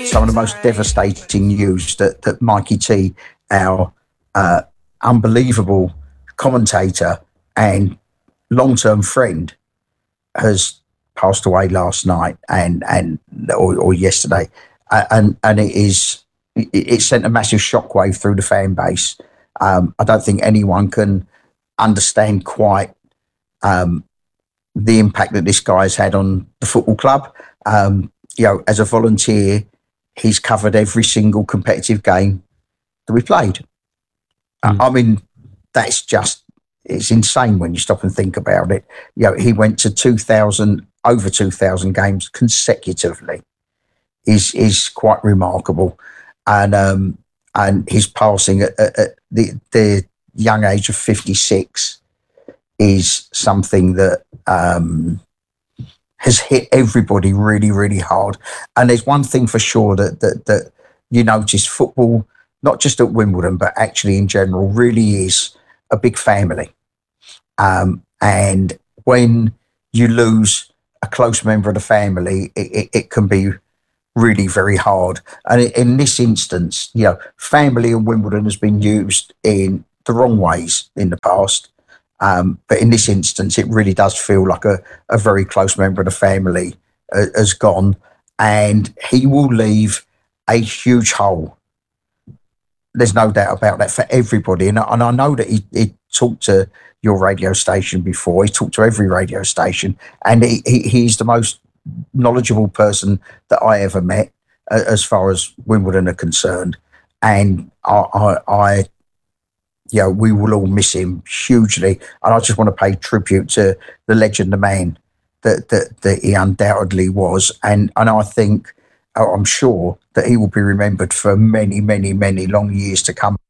some of the most devastating news that Mikey T, our unbelievable commentator and long-term friend, has passed away last night or yesterday, and it sent a massive shockwave through the fan base. I don't think anyone can understand quite the impact that this guy's had on the football club. As a volunteer, he's covered every single competitive game that we played. I mean, it's insane when you stop and think about it. He went to over 2,000 games consecutively. Is quite remarkable, and his passing at the young age of 56 is something that has hit everybody really, really hard. And there's one thing for sure that you notice: football, not just at Wimbledon, but actually in general, really is a big family. And when you lose a close member of the family, it can be really very hard. And in this instance, family and Wimbledon has been used in the wrong ways in the past. But in this instance, it really does feel like a very close member of the family has gone, and he will leave a huge hole. There's no doubt about that for everybody. And I know that he talked to your radio station before. He talked to every radio station, and he's the most knowledgeable person that I ever met as far as Wimbledon are concerned. And we will all miss him hugely. And I just want to pay tribute to the legend, the man that he undoubtedly was. And I think, I'm sure that he will be remembered for many, many, many long years to come.